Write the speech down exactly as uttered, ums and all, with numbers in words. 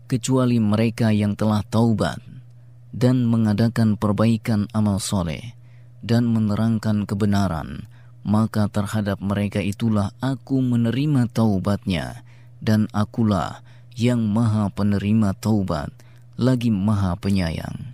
kecuali mereka yang telah taubat dan mengadakan perbaikan amal soleh dan menerangkan kebenaran, maka terhadap mereka itulah aku menerima taubatnya, dan akulah yang maha penerima taubat lagi maha penyayang.